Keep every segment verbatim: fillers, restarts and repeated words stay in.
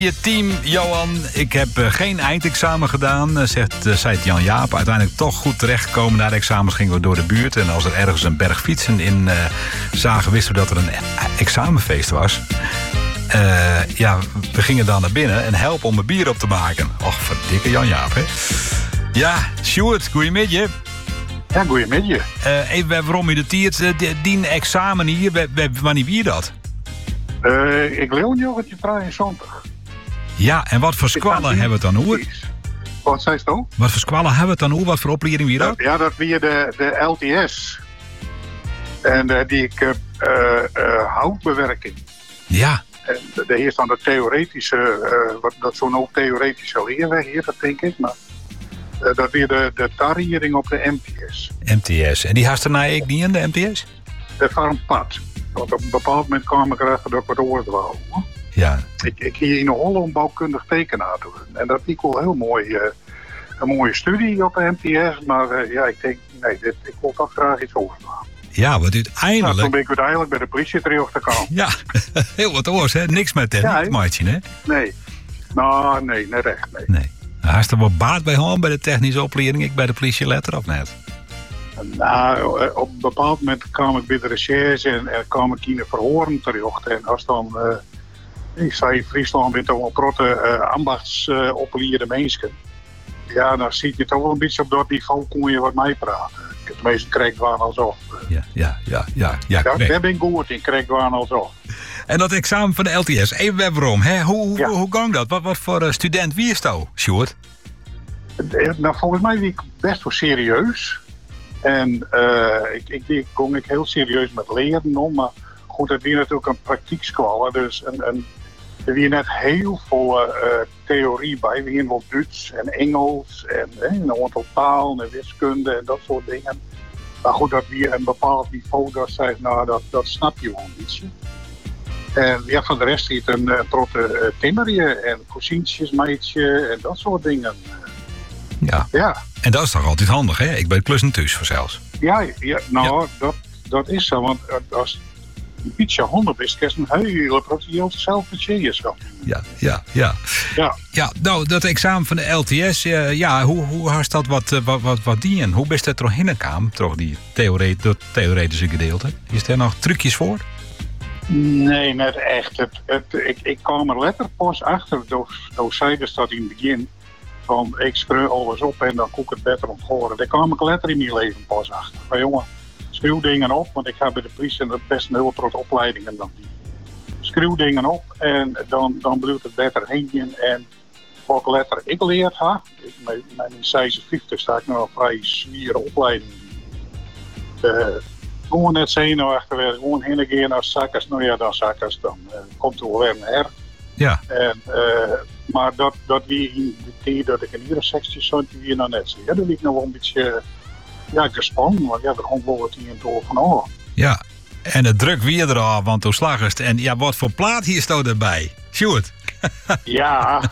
Je team, Johan, ik heb uh, geen eindexamen gedaan, uh, zegt, uh, zei Jan Jaap. Uiteindelijk toch goed terechtgekomen. Na de examens gingen we door de buurt. En als er ergens een berg fietsen in uh, zagen, wisten we dat er een examenfeest was. Uh, ja, we gingen dan naar binnen en helpen om een bier op te maken. Och, verdikke Jan Jaap, hè. Ja, Sjoerd, goeiemiddag. Ja, goeiemiddag. Uh, even waarom je de tiert, uh, die examen hier, wanneer wie dat? Uh, ik wil jongetje drieënzontig. Ja, en wat voor squallen hebben we het dan hoe? Wat zei je dan? Wat voor squallen hebben we het dan hoe? Wat voor opleiding wie dat? Ja, dat weer de, de L T S. En uh, die ik heb uh, uh, houtbewerking. Ja. En de heerst dan de theoretische, uh, wat, dat zo'n ook theoretische leerweg hier, dat denk ik. Maar uh, dat weer de, de tariering op de M T S. M T S. En die haast daarna ik niet in de M T S? Dat was een pad. Want op een bepaald moment kwam ik erachter dat ik wat oor wou. Ja. Ik, ik hier in Holland een bouwkundig tekenaar doen. En dat ik wel heel mooi, uh, een mooie studie op de M T S. Maar uh, ja, ik denk, nee, dit, ik wil toch graag iets overslaan. Ja, wat uiteindelijk... Nou, toen ben ik uiteindelijk bij de politie terecht gekomen. Ja, heel wat oors, hè? Niks met techniek, ja, maatje, hè? Nee. Nou, nee, net echt, nee. Nee. Nou, hij is er wel baat bij hand bij de technische opleiding. Ik bij de politie letter of net? Nou, op een bepaald moment kwam ik bij de recherche en er kwam ik in een verhoren terecht. En als dan... Uh, ik zei, Friesland bent toch wel protte uh, ambachtsopgeleide uh, mensen. Ja, dan zie je toch wel een beetje op dat niveau kon je wat mij praten. De meeste kreeg waren alsof. Ja, ja, ja, ja. Ja, ja daar ben ik goed in, kreeg waren alsof. En dat examen van de L T S, even waarom? Hè? Hoe, hoe, ja. hoe, hoe gang dat? Wat, wat voor uh, student wie is dat, Sjoerd? Nou, volgens mij was ik best wel serieus. En uh, ik, ik, ik ging ik heel serieus met leren om, maar goed, het was natuurlijk een praktiekschool. Dus een, een, er was net heel veel uh, theorie bij. We hadden wel Duits en Engels en eh, een aantal taal en wiskunde en dat soort dingen. Maar goed, dat we een bepaald niveau, dat zei, nou, dat, dat snap je wel een beetje. En ja, van de rest zit een uh, trotte uh, timmerje en kozientjesmeidje en dat soort dingen. Ja. ja. En dat is toch altijd handig, hè? Ik ben klussen thuis vanzelfs. Ja, ja nou, ja. Dat, dat is zo. Want als een beetje honderd is, is een hele proces zelf zo. Ja, ja, ja. Ja. Ja, nou, dat examen van de L T S, uh, ja, hoe, hoe hast dat wat, wat, wat, wat dien? Hoe best het er heen kwam, toch die theoret, dat theoretische gedeelte? Is er nog trucjes voor? Nee, net echt. Het, het, ik, ik kwam er letterlijk pas achter, door zeiden dat in het begin. Van, ik schreeuw alles op en dan koek het beter onthoren. Daar kwam ik letterlijk in mijn leven pas achter. Maar jongen, schreeuw dingen op, want ik ga bij de politie en best een heel grote opleidingen dan die. Schreeuw dingen op en dan, dan blijft het beter heen. En wat letter ik leerd ha, met mijn zesenvijftig sta ik nog een vrij zwiere opleiding. Uh, gewoon net zenuwachtig werden, gewoon heen en keer naar zakkers. Nou ja, dan zakkers, dan uh, komt er wel weer een her. Ja. En, uh, maar dat, dat wie in de tijd dat ik een hier zestig cent weer nog net zie. Ja, dat liep nog wel een beetje ja, gespannen. Want ja, er komt wel wat hier door van oh. Ja, en het druk weer eraf, want toen slag is het. En ja, wat voor plaat hier stond erbij? Sjoerd. Ja,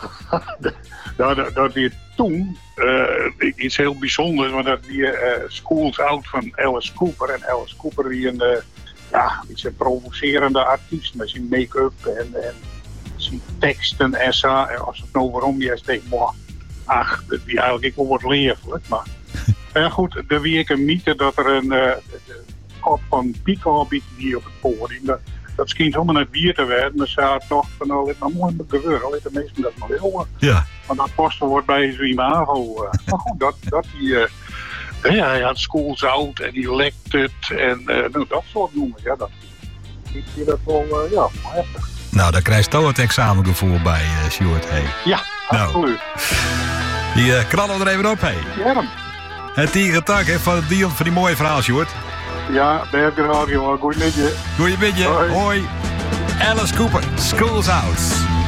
dat, dat, dat weer toen uh, iets heel bijzonders. Want dat weer uh, Schools Out van Alice Cooper. En Alice Cooper die een, uh, ja, iets een provocerende artiest met zijn make-up en... en zijn teksten en zo. En als het nou waarom je denkt, boah, ach, dat is eigenlijk wel wat leerlijk. Maar ja, goed, er wie ik een mythe dat er een uh, kop van Pico biedt hier op het podium. Dat, dat schijnt helemaal net bier te werden. Maar ze had toch van, nou, dit maar mooi met gebeuren. Weet de meesten dat maar willen. Ja. Want dat posten wordt bij zo'n imago. Uh, maar goed, dat, dat die... Uh, ja, hij had schools out en die lekt het en uh, nou, dat soort noemen. Ja, dat is dat wel, uh, ja, heftig. Nou, daar krijg je toch het examengevoel bij, uh, Sjoerd. Hey. Ja, absoluut. Nou, die uh, knallen er even op, hé. Hey. Ja. Het tierentak hè, van, die, van die mooie verhaal, Sjoerd. Ja, ben je graag, jongen. Goeiemiddag. Goeiemiddag. Hoi. Hoi. Alice Cooper, School's Out.